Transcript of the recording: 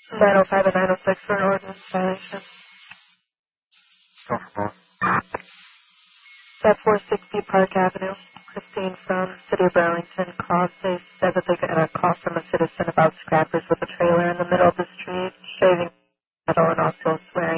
905 and 906 for an ordinance violation. At 460 Park Avenue, Christine from City of Burlington called. They said that they got a call from a citizen about scrappers with a trailer in the middle of the street, shaving metal and also swearing